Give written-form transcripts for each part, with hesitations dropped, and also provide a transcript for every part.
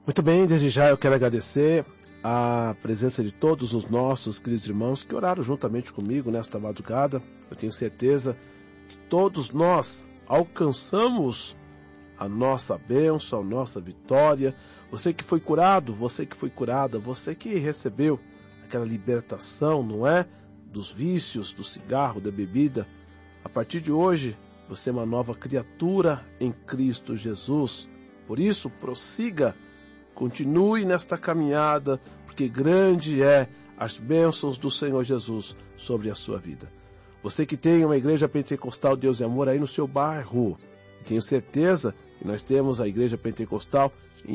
Muito bem, desde já eu quero agradecer a presença de todos os nossos queridos irmãos que oraram juntamente comigo nesta madrugada. Eu tenho certeza que todos nós alcançamos a nossa bênção, a nossa vitória. Você que foi curado, você que foi curada, você que recebeu aquela libertação, não é? Dos vícios, do cigarro, da bebida. A partir de hoje, você é uma nova criatura em Cristo Jesus. Por isso, prossiga, continue nesta caminhada, porque grande é as bênçãos do Senhor Jesus sobre a sua vida. Você que tem uma igreja pentecostal Deus e Amor aí no seu bairro, tenho certeza que nós temos a igreja pentecostal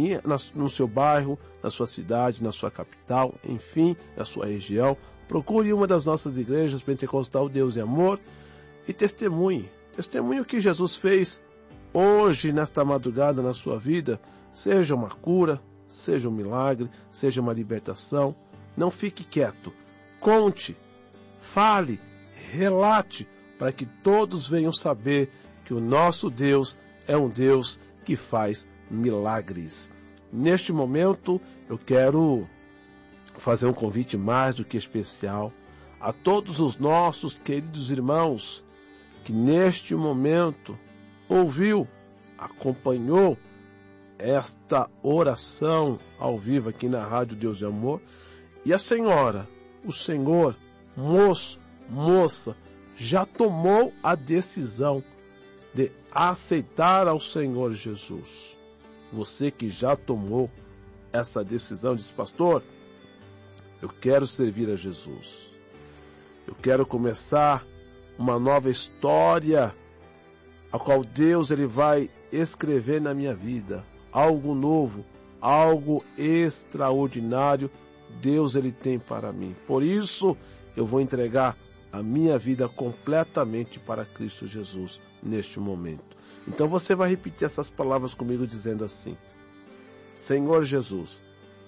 no seu bairro, na sua cidade, na sua capital, enfim, na sua região. Procure uma das nossas igrejas pentecostal Deus e Amor e testemunhe o que Jesus fez hoje, nesta madrugada, na sua vida. Seja uma cura, seja um milagre, seja uma libertação. Não fique quieto, conte, fale, relate, para que todos venham saber que o nosso Deus é um Deus que faz milagres. Neste momento, eu quero fazer um convite mais do que especial a todos os nossos queridos irmãos que neste momento ouviu, acompanhou esta oração ao vivo aqui na Rádio Deus e Amor. E a senhora, o senhor, moço, moça, já tomou a decisão de aceitar ao Senhor Jesus. Você que já tomou essa decisão, diz: pastor, eu quero servir a Jesus. Eu quero começar uma nova história, a qual Deus ele vai escrever na minha vida. Algo novo, algo extraordinário, Deus ele tem para mim. Por isso, eu vou entregar a minha vida completamente para Cristo Jesus neste momento. Então você vai repetir essas palavras comigo dizendo assim: Senhor Jesus,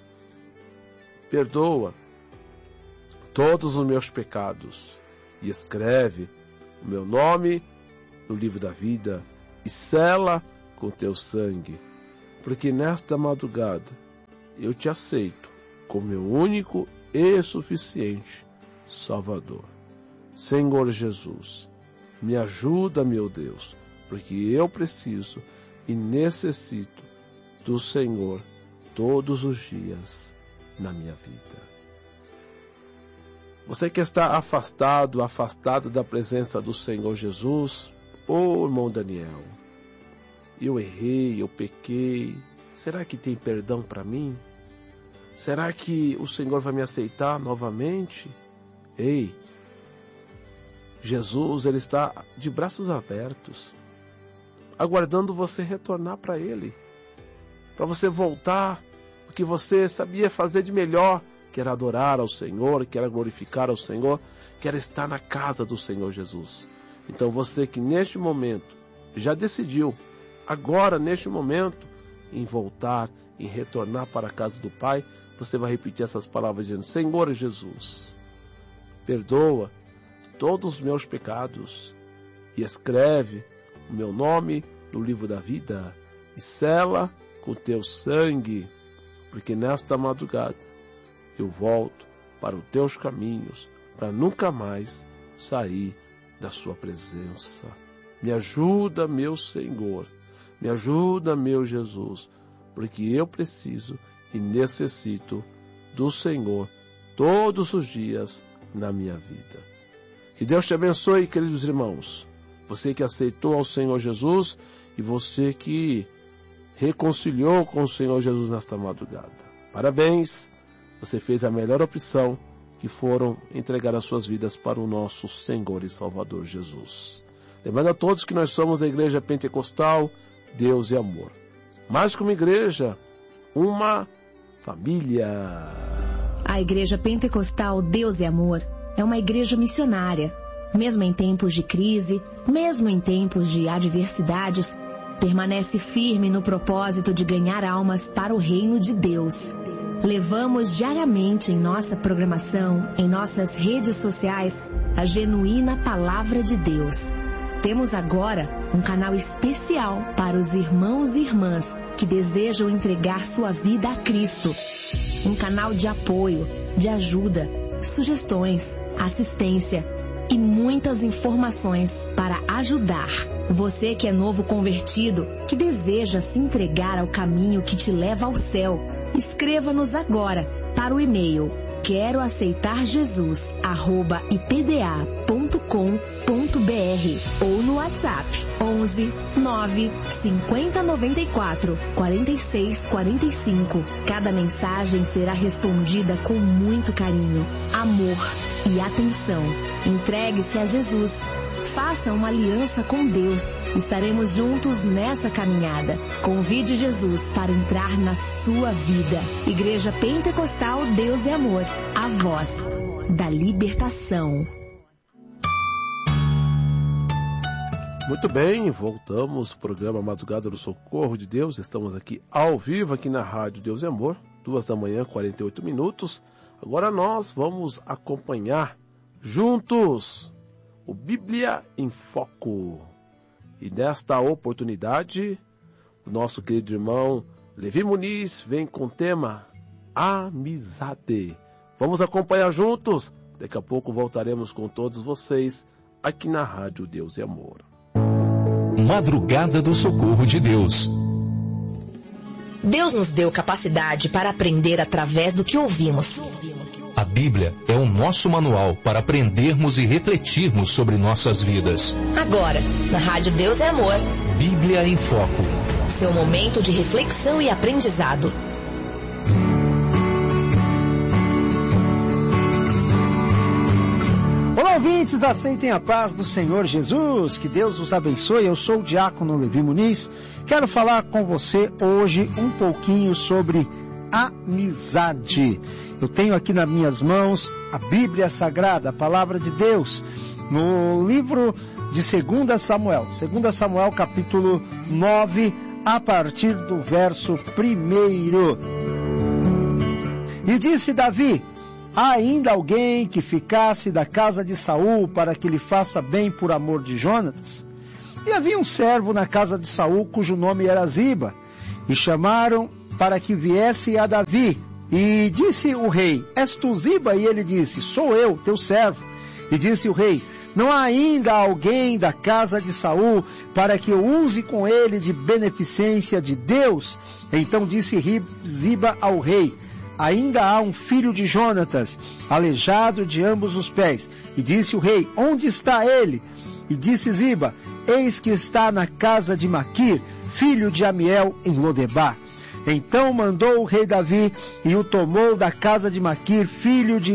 perdoa todos os meus pecados e escreve o meu nome no livro da vida e sela com teu sangue, porque nesta madrugada eu te aceito como meu único e suficiente Salvador. Senhor Jesus, me ajuda, meu Deus, porque eu preciso e necessito do Senhor todos os dias na minha vida. Você que está afastado, afastada da presença do Senhor Jesus, irmão Daniel, eu errei, eu pequei, será que tem perdão para mim? Será que o Senhor vai me aceitar novamente? Ei, Jesus, ele está de braços abertos, aguardando você retornar para ele, para você voltar o que você sabia fazer de melhor, que era adorar ao Senhor, que era glorificar ao Senhor, que era estar na casa do Senhor Jesus. Então você que neste momento já decidiu, agora neste momento, em voltar, em retornar para a casa do Pai, você vai repetir essas palavras dizendo: Senhor Jesus, perdoa todos os meus pecados e escreve o meu nome no livro da vida e sela com teu sangue, porque nesta madrugada eu volto para os teus caminhos, para nunca mais sair da sua presença. Me ajuda, meu Senhor, me ajuda, meu Jesus, porque eu preciso e necessito do Senhor todos os dias na minha vida. Que Deus te abençoe, queridos irmãos. Você que aceitou ao Senhor Jesus e você que reconciliou com o Senhor Jesus nesta madrugada. Parabéns, você fez a melhor opção, que foram entregar as suas vidas para o nosso Senhor e Salvador Jesus. Lembrando a todos que nós somos a Igreja Pentecostal Deus e Amor. Mais que uma igreja, uma família. A Igreja Pentecostal Deus e Amor é uma igreja missionária. Mesmo em tempos de crise, mesmo em tempos de adversidades, permanece firme no propósito de ganhar almas para o reino de Deus. Levamos diariamente em nossa programação, em nossas redes sociais, a genuína palavra de Deus. Temos agora um canal especial para os irmãos e irmãs que desejam entregar sua vida a Cristo. Um canal de apoio, de ajuda, sugestões, assistência e muitas informações para ajudar. Você que é novo convertido, que deseja se entregar ao caminho que te leva ao céu, escreva-nos agora para o e-mail queroaceitarjesus@ipda.com.br ou no WhatsApp 11 9 50 94 46 45. Cada mensagem será respondida com muito carinho, amor e atenção. Entregue-se a Jesus. Faça uma aliança com Deus. Estaremos juntos nessa caminhada. Convide Jesus para entrar na sua vida. Igreja Pentecostal Deus é Amor. A voz da libertação. Muito bem, voltamos ao programa Madrugada do Socorro de Deus. Estamos aqui ao vivo aqui na Rádio Deus é Amor, 2h, 48 minutos. Agora nós vamos acompanhar juntos o Bíblia em Foco. E nesta oportunidade, o nosso querido irmão Levi Muniz vem com o tema Amizade. Vamos acompanhar juntos? Daqui a pouco voltaremos com todos vocês aqui na Rádio Deus e Amor. Madrugada do Socorro de Deus. Deus nos deu capacidade para aprender através do que ouvimos. A Bíblia é o nosso manual para aprendermos e refletirmos sobre nossas vidas. Agora, na Rádio Deus é Amor. Bíblia em Foco. Seu momento de reflexão e aprendizado. Olá, ouvintes, aceitem a paz do Senhor Jesus, que Deus os abençoe. Eu sou o diácono Levi Muniz. Quero falar com você hoje um pouquinho sobre amizade. Eu tenho aqui nas minhas mãos a Bíblia Sagrada, a Palavra de Deus, no livro de 2 Samuel, 2 Samuel capítulo 9, a partir do verso 1. E disse Davi: há ainda alguém que ficasse da casa de Saul para que lhe faça bem por amor de Jonatas? E havia um servo na casa de Saul cujo nome era Ziba, e chamaram para que viesse a Davi. E disse o rei: és tu Ziba? E ele disse: sou eu, teu servo. E disse o rei: não há ainda alguém da casa de Saul para que eu use com ele de beneficência de Deus? Então disse Ziba ao rei: ainda há um filho de Jonatas, aleijado de ambos os pés. E disse o rei: onde está ele? E disse Ziba: eis que está na casa de Maquir, filho de Amiel, em Lodebar. Então mandou o rei Davi e o tomou da casa de Maquir, filho de